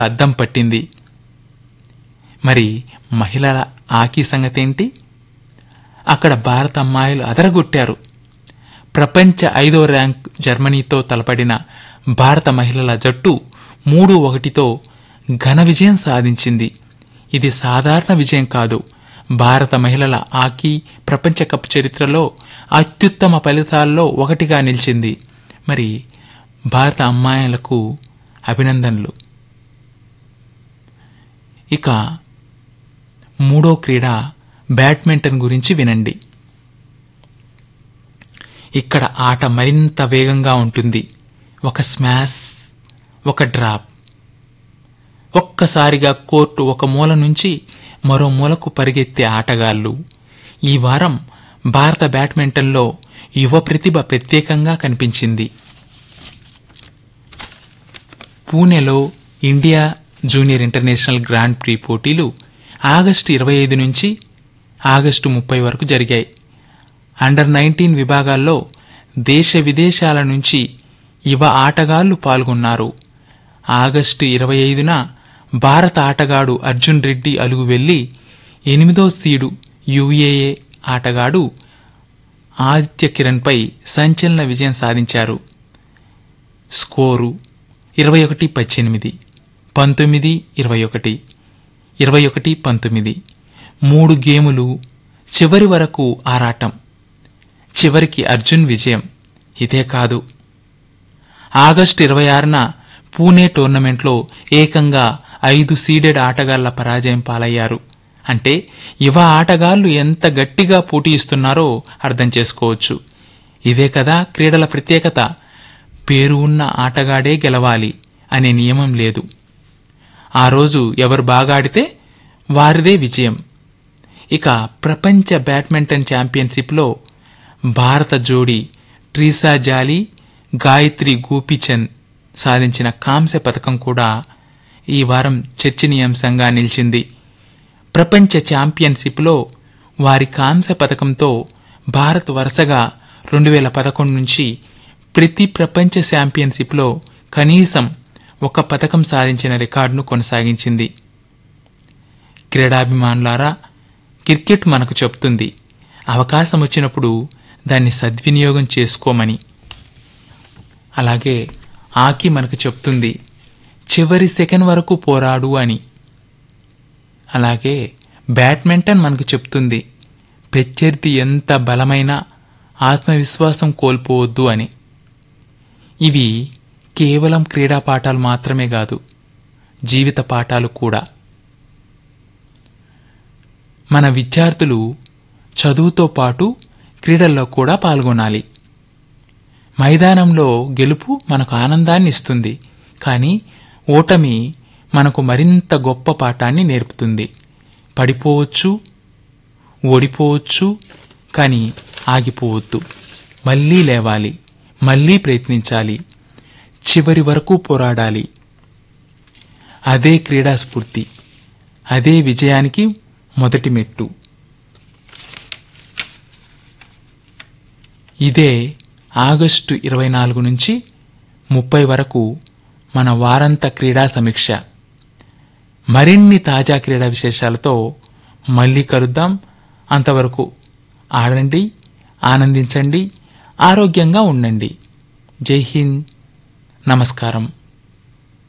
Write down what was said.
అద్దం పట్టింది. మరి మహిళల హాకీ సంగతేంటి? అక్కడ భారత అమ్మాయిలు అదరగొట్టారు. ప్రపంచ 5వ ర్యాంక్ జర్మనీతో తలపడిన భారత మహిళల జట్టు 3-1తో ఘన విజయం సాధించింది. ఇది సాధారణ విజయం కాదు. భారత మహిళల హాకీ ప్రపంచ కప్ చరిత్రలో అత్యుత్తమ ఫలితాల్లో ఒకటిగా నిలిచింది. మరి భారత అమ్మాయిలకు అభినందనలు. ఇక మూడో క్రీడ బ్యాడ్మింటన్ గురించి వినండి. ఇక్కడ ఆట మరింత వేగంగా ఉంటుంది. ఒక స్మాష్, ఒక డ్రాప్, ఒక్కసారిగా కోర్టు ఒక మూల నుంచి మరో మూలకు పరిగెత్తే ఆటగాళ్లు. ఈ వారం భారత బ్యాడ్మింటన్లో యువ ప్రతిభ ప్రత్యేకంగా కనిపించింది. పూణేలో India junior international grand pre పోటీలు ఆగస్టు 25 నుంచి ఆగస్టు 30 వరకు జరిగాయి. అండర్-19 విభాగాల్లో దేశ విదేశాల నుంచి యువ ఆటగాళ్లు పాల్గొన్నారు. ఆగస్టు 25న భారత ఆటగాడు అర్జున్ రెడ్డి అలుగు వెళ్లి 8వ సీడు యుఏఏ ఆటగాడు ఆదిత్య కిరణ్పై సంచలన విజయం సాధించారు. స్కోరు 21-18, 19-21, 21-19. 3 గేములు, చివరి వరకు ఆరాటం. చివరికి అర్జున్ విజయం. ఇదే కాదు, ఆగస్టు 26న పూణే టోర్నమెంట్లో ఏకంగా 5 సీడెడ్ ఆటగాళ్ల పరాజయం పాలయ్యారు. అంటే యువ ఆటగాళ్లు ఎంత గట్టిగా పోటీ ఇస్తున్నారో అర్థం చేసుకోవచ్చు. ఇదే కదా క్రీడల ప్రత్యేకత. పేరు ఉన్న ఆటగాడే గెలవాలి అనే నియమం లేదు. ఆ రోజు ఎవరు బాగా ఆడితే వారిదే విజయం. ఇక ప్రపంచ బ్యాడ్మింటన్ ఛాంపియన్షిప్లో భారత జోడీ ట్రీసా జాలీ, గాయత్రి గోపీచంద్ సాధించిన కాంస్య పథకం కూడా ఈ వారం చర్చనీయాంశంగా నిలిచింది. ప్రపంచ ఛాంపియన్షిప్లో వారి కాంస్య పథకంతో భారత్ వరుసగా 2011 నుంచి ప్రతి ప్రపంచ ఛాంపియన్షిప్లో కనీసం ఒక పథకం సాధించిన రికార్డును కొనసాగించింది. క్రీడాభిమానులారా, క్రికెట్ మనకు చెప్తుంది అవకాశం వచ్చినప్పుడు దాన్ని సద్వినియోగం చేసుకోమని. అలాగే హాకీ మనకు చెప్తుంది చివరి సెకండ్ వరకు పోరాడు అని. అలాగే బ్యాడ్మింటన్ మనకు చెప్తుంది ప్రత్యర్థి ఎంత బలమైన ఆత్మవిశ్వాసం కోల్పోవద్దు అని. ఇవి కేవలం క్రీడా పాఠాలు మాత్రమే కాదు, జీవిత పాఠాలు కూడా. మన విద్యార్థులు చదువుతో పాటు క్రీడల్లో కూడా పాల్గొనాలి. మైదానంలో గెలుపు మనకు ఆనందాన్ని ఇస్తుంది, కానీ ఓటమి మనకు మరింత గొప్ప పాఠాన్ని నేర్పుతుంది. పడిపోవచ్చు, ఓడిపోవచ్చు, కానీ ఆగిపోవద్దు. మళ్లీ లేవాలి, మళ్లీ ప్రయత్నించాలి, చివరి వరకు పోరాడాలి. అదే క్రీడాస్ఫూర్తి, అదే విజయానికి మొదటి మెట్టు. ఇదే ఆగస్టు 24 నుంచి 30 వరకు మన వారాంత క్రీడా సమీక్ష. మరిన్ని తాజా క్రీడా విశేషాలతో మళ్ళీ కలుద్దాం. అంతవరకు ఆడండి, ఆనందించండి, ఆరోగ్యంగా ఉండండి. జై హింద్, నమస్కారం.